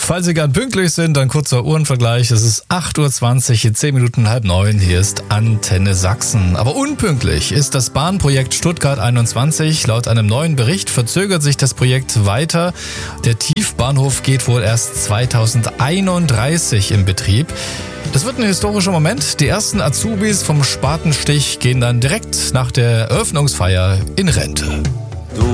Falls Sie gern pünktlich sind, ein kurzer Uhrenvergleich. Es ist 8.20 Uhr, in 10 Minuten 8:30. Hier ist Antenne Sachsen. Aber unpünktlich ist das Bahnprojekt Stuttgart 21. Laut einem neuen Bericht verzögert sich das Projekt weiter. Der Tiefbahnhof geht wohl erst 2031 in Betrieb. Das wird ein historischer Moment. Die ersten Azubis vom Spatenstich gehen dann direkt nach der Eröffnungsfeier in Rente.